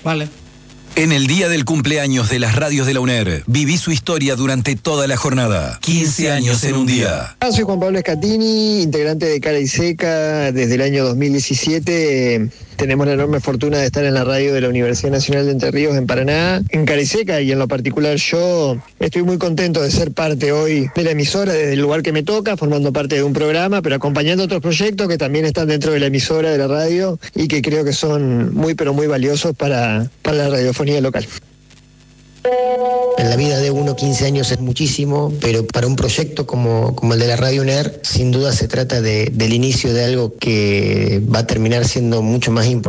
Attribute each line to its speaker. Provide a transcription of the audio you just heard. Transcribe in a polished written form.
Speaker 1: Vale.
Speaker 2: En el día del cumpleaños de las radios de la UNER, viví su historia durante toda la jornada. 15 años en un día.
Speaker 3: Soy Juan Pablo Escatini, integrante de Cara y Seca desde el año 2017. Tenemos la enorme fortuna de estar en la radio de la Universidad Nacional de Entre Ríos en Paraná. En Cara y Seca, y en lo particular yo, estoy muy contento de ser parte hoy de la emisora desde el lugar que me toca, formando parte de un programa, pero acompañando otros proyectos que también están dentro de la emisora de la radio y que creo que son muy pero muy valiosos para la radiofonía local.
Speaker 4: En la vida de uno 15 años es muchísimo, pero para un proyecto como el de la Radio UNER, sin duda se trata del inicio de algo que va a terminar siendo mucho más importante.